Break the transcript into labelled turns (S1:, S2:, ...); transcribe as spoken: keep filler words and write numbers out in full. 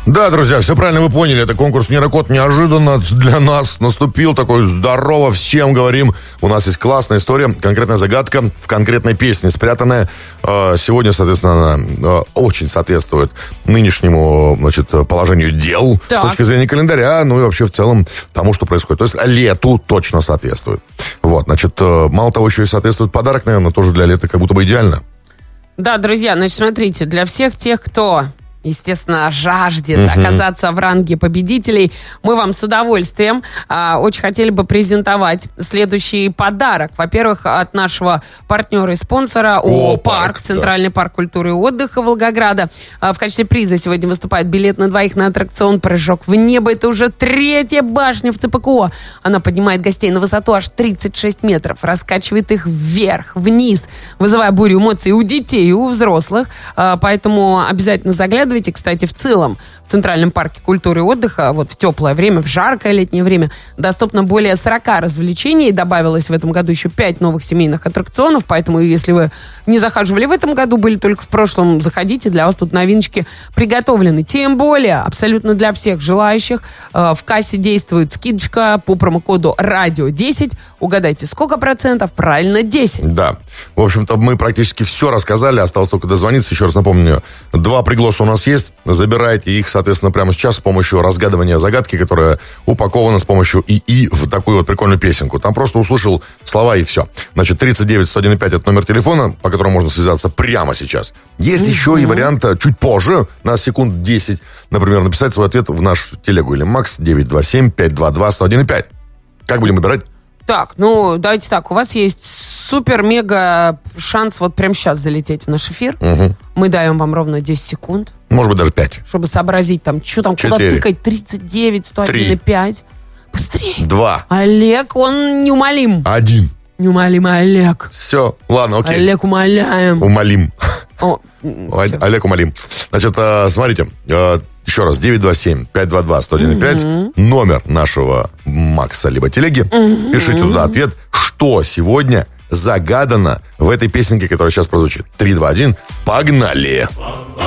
S1: Да, друзья, все правильно вы поняли. Это конкурс «Нейрокод» неожиданно для нас наступил. Такой здорово всем говорим. У нас есть классная история, конкретная загадка в конкретной песне, спрятанная. Сегодня, соответственно, она очень соответствует нынешнему, значит, положению дел так. С точки зрения календаря, ну и вообще в целом тому, что происходит. То есть лету точно соответствует. Вот, значит, мало того, еще и соответствует подарок, наверное, тоже для лета как будто бы идеально.
S2: Да, друзья, значит, смотрите, для всех тех, кто... естественно, жаждет uh-huh. оказаться в ранге победителей, мы вам с удовольствием а, очень хотели бы презентовать следующий подарок. Во-первых, от нашего партнера и спонсора ООО «Парк», Центральный да. парк культуры и отдыха Волгограда. А, в качестве приза сегодня выступает билет на двоих на аттракцион «Прыжок в небо». Это уже третья башня в ЦПКО. Она поднимает гостей на высоту аж тридцать шесть метров, раскачивает их вверх, вниз, вызывая бурю эмоций у детей и у взрослых. А, поэтому обязательно заглядывайте. Кстати, в целом в Центральном парке культуры и отдыха вот в теплое время, в жаркое летнее время доступно более сорок развлечений. Добавилось в этом году еще пять новых семейных аттракционов, поэтому если вы не захаживали в этом году, были только в прошлом, заходите, для вас тут новиночки приготовлены. Тем более, абсолютно для всех желающих э, в кассе действует скидочка по промокоду радио десять. Угадайте, сколько процентов? Правильно, десять.
S1: Да. В общем-то, мы практически все рассказали, осталось только дозвониться. Еще раз напомню, два пригласа у нас есть. Забирайте их, соответственно, прямо сейчас с помощью разгадывания загадки, которая упакована с помощью ИИ в такую вот прикольную песенку. Там просто услышал слова и все. Значит, тридцать девять сто один пять это номер телефона, по которому можно связаться прямо сейчас. Есть mm-hmm. еще и вариант чуть позже, на секунд десять, например, написать свой ответ в нашу телегу или Макс девять два семь пять два два сто один пять. Как будем выбирать?
S2: Так, ну, давайте так. У вас есть супер-мега шанс вот прямо сейчас залететь в наш эфир. Угу. Мы даем вам ровно десять секунд.
S1: Может быть, даже пять.
S2: Чтобы сообразить там, что там, куда тыкать. тридцать девять сто один пять. Быстрее.
S1: Два.
S2: Олег, он неумолим.
S1: Один.
S2: Неумолимый Олег.
S1: Все, ладно, окей.
S2: Олег, умоляем.
S1: Умолим.
S2: О,
S1: Олег, умолим. Значит, смотрите, еще раз, девять два семь пять два два сто один пять, угу. номер нашего Макса либо телеги. Угу. Пишите туда ответ, что сегодня загадано в этой песенке, которая сейчас прозвучит. три, два, один, погнали!